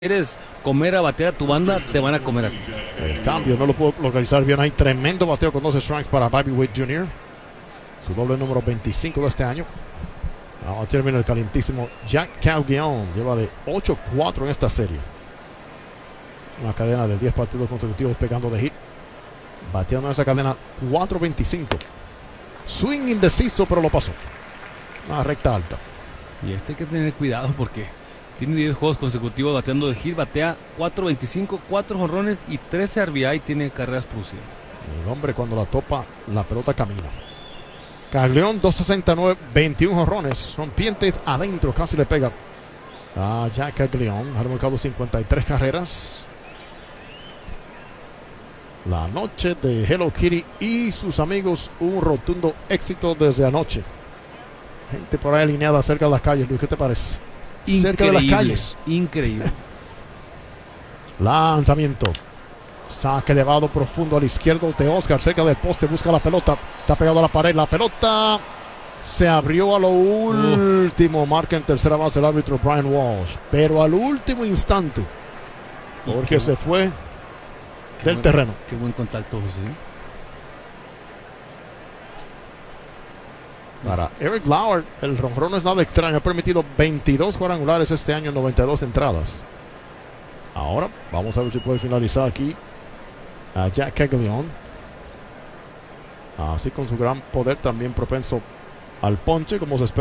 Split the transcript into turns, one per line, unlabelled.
quieres comer a batear a tu banda, te van a comer a ti.
El cambio no lo puedo localizar bien ahí. Tremendo bateo con 12 strikes para Bobby Witt Jr. Su doble número 25 de este año. Ahora termina el calientísimo Jack Caglianone. Lleva de 8-4 en esta serie. Una cadena de 10 partidos consecutivos pegando de hit. Bateando en esa cadena 4.25. Swing indeciso, pero lo pasó. Una recta alta.
Y hay que tener cuidado porque tiene 10 juegos consecutivos bateando de hit. Batea 4.25, 4 jonrones y 13 RBI. Tiene carreras producidas.
El hombre cuando la topa, la pelota camina. Caglianone 269, 21 jonrones. Rompientes adentro, casi le pega a Jack Caglianone. Ha marcado 53 carreras. La noche de Hello Kitty y sus amigos, un rotundo éxito desde anoche. Gente por ahí alineada cerca de las calles, Luis, ¿qué te parece?
Increíble,
cerca de las calles.
Increíble.
Lanzamiento. Saque elevado profundo al izquierdo de Oscar, cerca del poste, busca la pelota. Está pegado a la pared, la pelota se abrió a lo último. Marca en tercera base el árbitro Brian Walsh. Pero al último instante, porque se fue del terreno.
Qué buen contacto, José.
Para Eric Lauer, el jonrón no es nada extraño. Ha permitido 22 cuadrangulares este año en 92 entradas. Ahora vamos a ver si puede finalizar aquí a Jack Caglianone. Así con su gran poder, también propenso al ponche, como se espera.